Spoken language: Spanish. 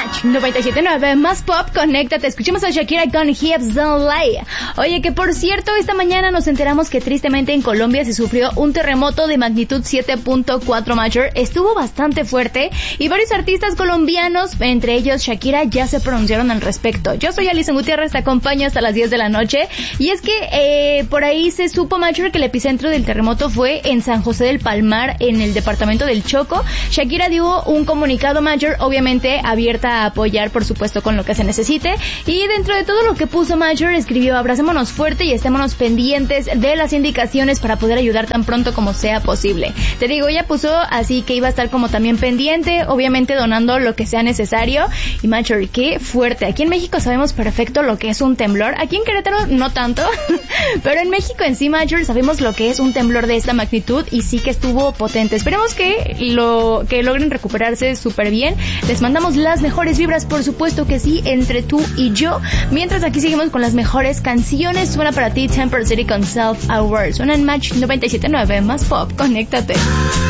Match 97.9 más pop, conéctate. Escuchemos a Shakira con Hips Don't Lie. Oye, que por cierto, esta mañana nos enteramos que tristemente en Colombia se sufrió un terremoto de magnitud 7.4 Major. Estuvo bastante fuerte y varios artistas colombianos, entre ellos Shakira, ya se pronunciaron al respecto. Yo soy Alison Gutiérrez, te acompaño hasta las 10 de la noche. Y es que por ahí se supo, Major, que el epicentro del terremoto fue en San José del Palmar, en el departamento del Choco. Shakira dio un comunicado, Major, obviamente abierta a apoyar, por supuesto, con lo que se necesite. Y dentro de todo lo que puso, Major escribió: abracémonos fuerte y estémonos pendientes de las indicaciones para poder ayudar tan pronto como sea posible. Te digo, ella puso así que iba a estar como también pendiente, obviamente donando lo que sea necesario. Y Major, qué fuerte. Aquí en México sabemos perfecto lo que es un temblor. Aquí en Querétaro no tanto, pero en México en sí, Major, sabemos lo que es un temblor de esta magnitud y sí que estuvo potente. Esperemos que logren recuperarse súper bien. Les mandamos las mejores vibras, por supuesto que sí, entre tú y yo. Mientras aquí seguimos con las mejores canciones. Suena para ti Temper City con Self Aware. Suena en Match 97.9 más pop. Conéctate.